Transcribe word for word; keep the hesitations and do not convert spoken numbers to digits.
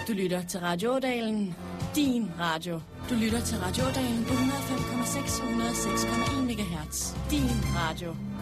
Du lytter til Radio Ådalen, din radio. Du lytter til Radio Ådalen på hundrede og fem komma seks og hundrede og seks komma en megahertz. Din radio.